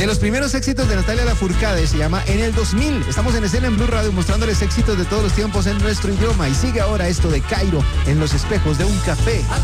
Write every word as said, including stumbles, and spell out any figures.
los primeros éxitos de Natalia Lafourcade se llama En el dos mil. Estamos en escena en Blue Radio mostrándoles éxitos de todos los tiempos en nuestro idioma. Y sigue ahora esto de Cairo en los espejos de un café.